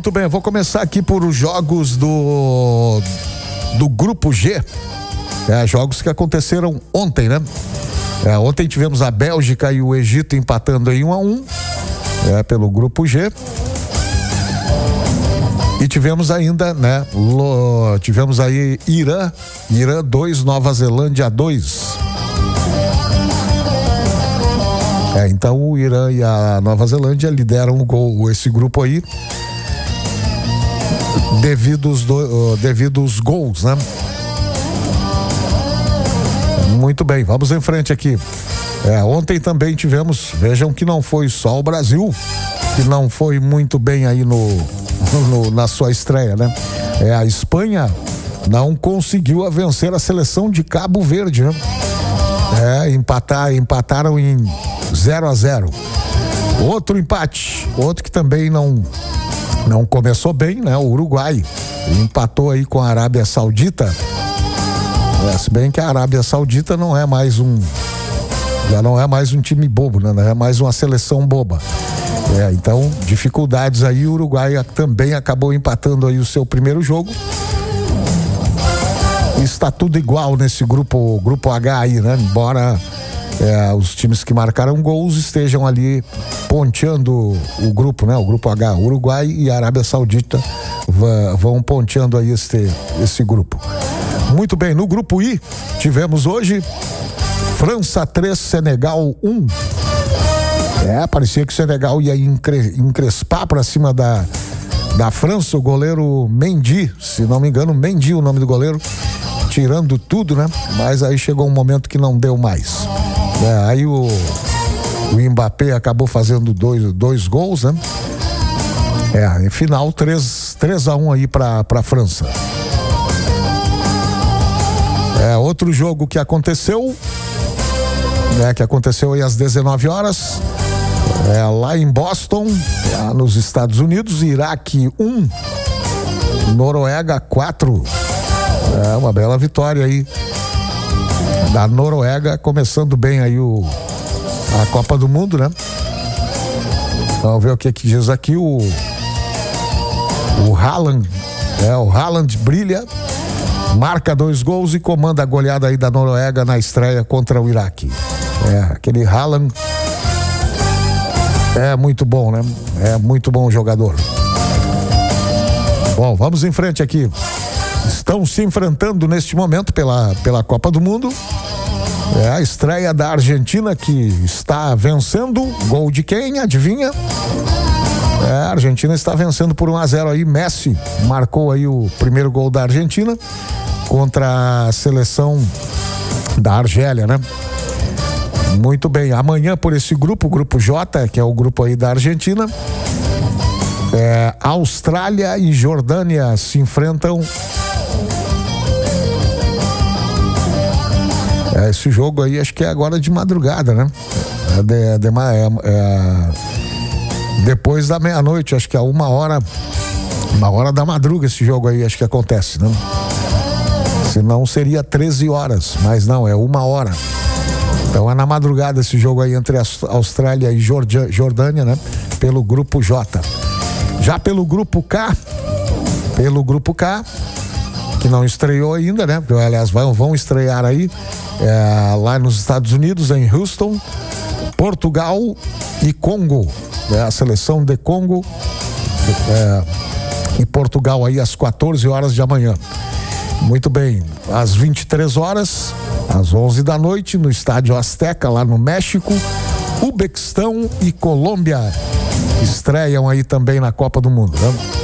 Muito bem, eu vou começar aqui por os jogos do Grupo G. Jogos que aconteceram ontem, né? Ontem tivemos a Bélgica e o Egito empatando em 1-1, pelo Grupo G. E tivemos ainda, né? Tivemos aí Irã 2, Nova Zelândia 2. Então o Irã e a Nova Zelândia lideram esse grupo aí devido aos gols, né? Muito bem, vamos em frente aqui. Ontem também tivemos, vejam que não foi só o Brasil que não foi muito bem aí na sua estreia, né? A Espanha não conseguiu vencer a seleção de Cabo Verde, né? Empataram em 0-0. Outro empate, outro que também não começou bem, né? O Uruguai empatou aí com a Arábia Saudita. Se bem que a Arábia Saudita já não é mais um time bobo, né? Não é mais uma seleção boba. Então, dificuldades aí, o Uruguai também acabou empatando aí o seu primeiro jogo. Está tudo igual nesse grupo H aí, né? Embora os times que marcaram gols estejam ali ponteando o grupo, né? O grupo H, Uruguai e Arábia Saudita vão ponteando aí esse grupo. Muito bem, no grupo I tivemos hoje França 3, Senegal 1. Parecia que o Senegal ia encrespar para cima da França. O goleiro Mendy, se não me engano, Mendy o nome do goleiro, tirando tudo, né? Mas aí chegou um momento que não deu mais. Aí o Mbappé acabou fazendo dois gols, né? Em final 3-1 aí para a França. Outro jogo que aconteceu, que aconteceu aí às 19 horas, lá em Boston, nos Estados Unidos, Iraque 1, Noruega 4. Uma bela vitória aí da Noruega, começando bem aí a Copa do Mundo, né? Vamos ver o que diz aqui o Haaland. O Haaland brilha, marca 2 gols e comanda a goleada aí da Noruega na estreia contra o Iraque. Aquele Haaland é muito bom, né? É muito bom jogador. Bom, vamos em frente aqui. Estão se enfrentando neste momento pela Copa do Mundo. A estreia da Argentina, que está vencendo. Gol de quem? Adivinha? A Argentina está vencendo por 1-0 aí. Messi marcou aí o primeiro gol da Argentina contra a seleção da Argélia, né? Muito bem, amanhã por esse grupo J, que é o grupo aí da Argentina, Austrália e Jordânia se enfrentam. Esse jogo aí acho que é agora de madrugada, né? Depois da meia-noite, acho que é 1h da madruga esse jogo aí, acho que acontece, né? Senão seria 13 horas, mas não, é 1h. Então é na madrugada esse jogo aí entre a Austrália e Jordânia, né? Pelo grupo J. Já pelo grupo K, que não estreou ainda, né? Aliás, vão estrear aí lá nos Estados Unidos, em Houston, Portugal e Congo. A seleção de Congo e Portugal aí às 14 horas de amanhã. Muito bem, às 23 horas, às 11 da noite, no Estádio Azteca, lá no México, Uzbequistão e Colômbia estreiam aí também na Copa do Mundo, né?